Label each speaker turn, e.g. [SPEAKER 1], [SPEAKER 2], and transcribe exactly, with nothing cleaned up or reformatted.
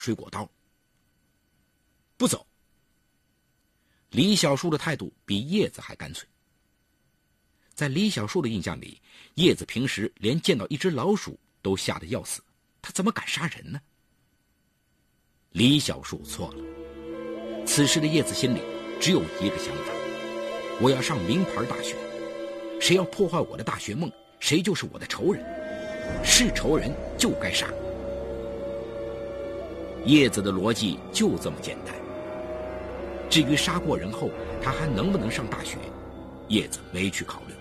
[SPEAKER 1] 水果刀。不走。李小树的态度比叶子还干脆。在李小树的印象里，叶子平时连见到一只老鼠都吓得要死，他怎么敢杀人呢？李小树错了。此时的叶子心里只有一个想法：我要上名牌大学，谁要破坏我的大学梦，谁就是我的仇人，是仇人就该杀。叶子的逻辑就这么简单。至于杀过人后他还能不能上大学，叶子没去考虑。